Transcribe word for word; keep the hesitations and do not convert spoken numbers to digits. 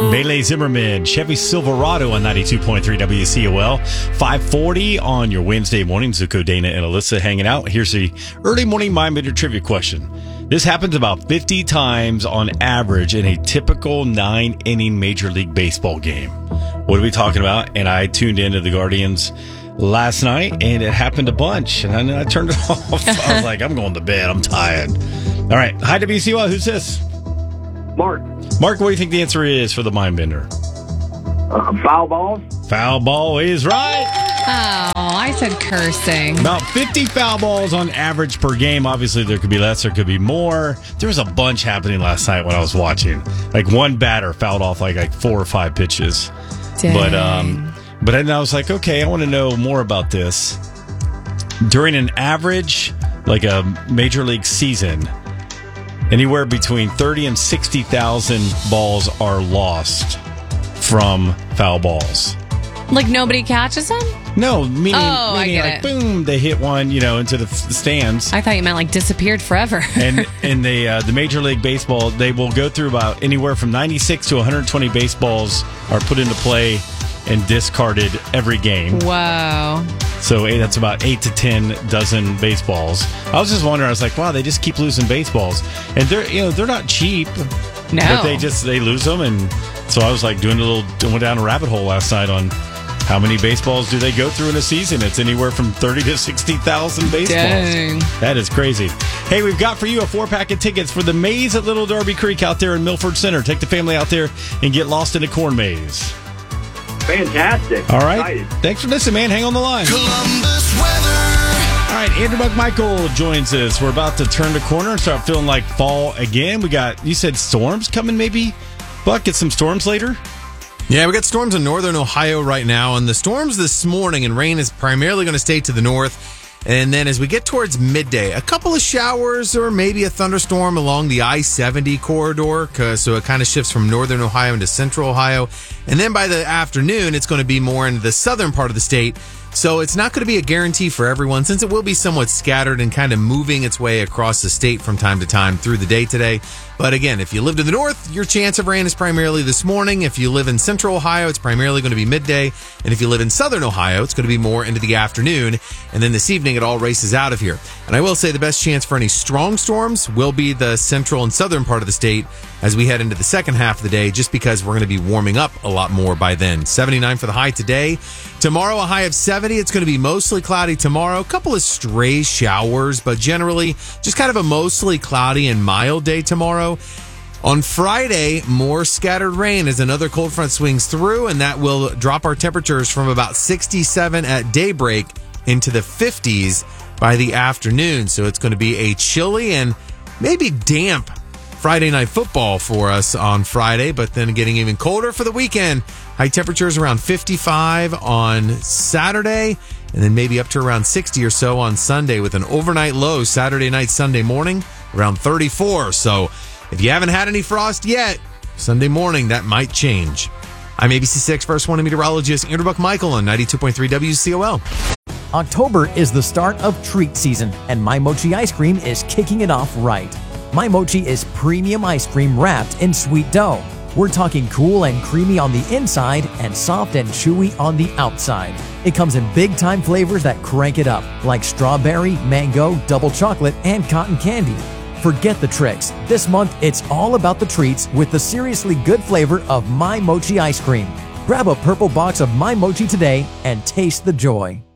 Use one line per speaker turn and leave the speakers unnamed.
Bailey Zimmerman, Chevy Silverado on ninety-two point three W C O L. five forty on your Wednesday morning. Zuko, Dana, and Alyssa hanging out. Here's the early morning Mind Bender trivia question. This happens about fifty times on average in a typical nine-inning Major League Baseball game. What are we talking about? And I tuned into the Guardians last night, and it happened a bunch. And then I turned it off. I was like, I'm going to bed. I'm tired. All right. Hi, W C O L. Who's this?
Mark.
Mark, what do you think the answer is for the Mind Bender?
Uh, foul balls.
Foul ball is right.
Oh, I said cursing.
About fifty foul balls on average per game. Obviously, there could be less, there could be more. There was a bunch happening last night when I was watching. Like one batter fouled off like, like four or five pitches.
Dang.
But um, but then I was like, okay, I want to know more about this. During an average, like a Major League season, anywhere between thirty and sixty thousand balls are lost from foul balls.
Like nobody catches them?
No, meaning,
Oh, I
meaning
get
like,
it.
boom, they hit one, you know, into the f- stands.
I thought you meant like disappeared forever.
and in the uh, the Major League Baseball, they will go through about anywhere from ninety-six to one hundred twenty baseballs are put into play and discarded every game.
Whoa.
So eh, that's about eight to ten dozen baseballs. I was just wondering, I was like, wow, they just keep losing baseballs, and they're you know they're not cheap,
No.
but they just they lose them, and so I was like doing a little went down a rabbit hole last night on how many baseballs do they go through in a season. It's anywhere from thirty to sixty thousand baseballs.
Dang.
That is crazy. Hey, we've got for you a four pack of tickets for the maze at Little Darby Creek out there in Milford Center. Take the family out there and get lost in a corn maze.
Fantastic.
All right.
Excited.
Thanks for listening, man. Hang on the line.
Columbus weather.
All right, Andrew McMichael joins us. We're about to turn the corner and start feeling like fall again. We got, you said storms coming maybe? Buck, get some storms later?
Yeah, we got storms in northern Ohio right now, and the storms this morning and rain is primarily going to stay to the north. And then as we get towards midday, a couple of showers or maybe a thunderstorm along the I seventy corridor. So it kind of shifts from northern Ohio into central Ohio. And then by the afternoon, it's going to be more into the southern part of the state. So it's not going to be a guarantee for everyone, since it will be somewhat scattered and kind of moving its way across the state from time to time through the day today. But again, if you live to the north, your chance of rain is primarily this morning. If you live in central Ohio, it's primarily going to be midday. And if you live in southern Ohio, it's going to be more into the afternoon. And then this evening, it all races out of here. And I will say the best chance for any strong storms will be the central and southern part of the state as we head into the second half of the day, just because we're going to be warming up a lot more by then. seventy-nine for the high today. Tomorrow, a high of seventy. It's going to be mostly cloudy tomorrow. A couple of stray showers, but generally just kind of a mostly cloudy and mild day tomorrow. On Friday, more scattered rain as another cold front swings through, and that will drop our temperatures from about sixty-seven at daybreak into the fifties by the afternoon. So it's going to be a chilly and maybe damp Friday night football for us on Friday, but then getting even colder for the weekend. High temperatures around fifty-five on Saturday, and then maybe up to around sixty or so on Sunday, with an overnight low Saturday night, Sunday morning around thirty-four. So if you haven't had any frost yet, Sunday morning that might change. I'm A B C six First Warning meteorologist Andrew Buckmichael on ninety-two point three W C O L.
October is the start of treat season, and My Mochi ice cream is kicking it off right. My Mochi is premium ice cream wrapped in sweet dough. We're talking cool and creamy on the inside and soft and chewy on the outside. It comes in big time flavors that crank it up, like strawberry, mango, double chocolate, and cotton candy. Forget the tricks. This month, it's all about the treats with the seriously good flavor of My Mochi ice cream. Grab a purple box of My Mochi today and taste the joy.